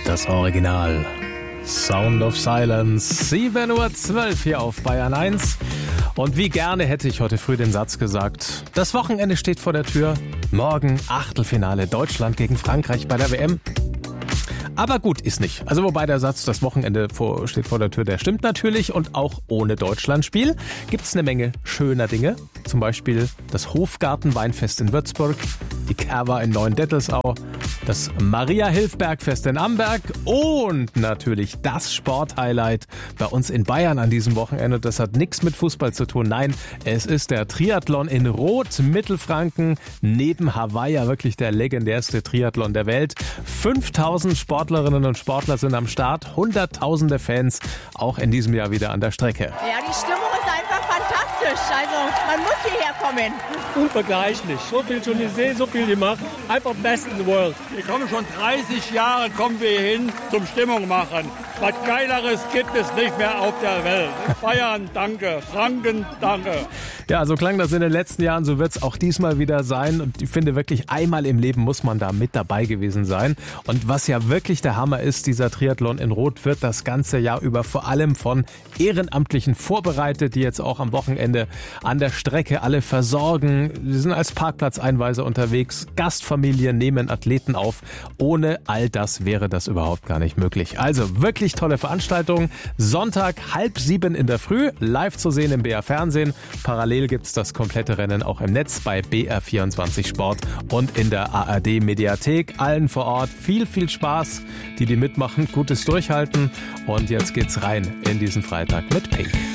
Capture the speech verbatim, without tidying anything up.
Das Original. Sound of Silence. sieben Uhr zwölf hier auf Bayern eins. Und wie gerne hätte ich heute früh den Satz gesagt: Das Wochenende steht vor der Tür. Morgen Achtelfinale Deutschland gegen Frankreich bei der W M. Aber gut, ist nicht. Also wobei der Satz, das Wochenende vor, steht vor der Tür, der stimmt natürlich. Und auch ohne Deutschlandspiel gibt's eine Menge schöner Dinge. Zum Beispiel das Hofgarten-Weinfest in Würzburg, die Kerwa in Neuendettelsau, das Maria-Hilf-Bergfest in Amberg und natürlich das Sporthighlight bei uns in Bayern an diesem Wochenende. Das hat nichts mit Fußball zu tun. Nein, es ist der Triathlon in Roth, Mittelfranken, neben Hawaii ja wirklich der legendärste Triathlon der Welt. fünftausend Sportlerinnen und Sportler sind am Start, hunderttausende Fans auch in diesem Jahr wieder an der Strecke. Ja, die Stimmung ist einfach fantastisch. Also man muss hierher kommen. Unvergleichlich. So viel schon gesehen, so viel gemacht. Einfach best in the world. Wir kommen schon dreißig Jahre, kommen wir hier hin zum Stimmung machen. Was Geileres gibt es nicht mehr auf der Welt. Bayern, danke. Franken, danke. Ja, so klang das in den letzten Jahren, so wird es auch diesmal wieder sein. Und ich finde wirklich, einmal im Leben muss man da mit dabei gewesen sein. Und was ja wirklich der Hammer ist, dieser Triathlon in Roth wird das ganze Jahr über vor allem von Ehrenamtlichen vorbereitet, die jetzt auch am Wochenende an der Strecke alle versorgen. Sie sind als Parkplatzeinweiser unterwegs. Gastfamilien nehmen Athleten auf. Ohne all das wäre das überhaupt gar nicht möglich. Also wirklich tolle Veranstaltung. Sonntag halb sieben in der Früh, live zu sehen im B R Fernsehen. Parallel gibt's das komplette Rennen auch im Netz bei B R vierundzwanzig Sport und in der A R D Mediathek. Allen vor Ort viel, viel Spaß. Die, die mitmachen, gutes Durchhalten. Und jetzt geht's rein in diesen Freitag mit Pink.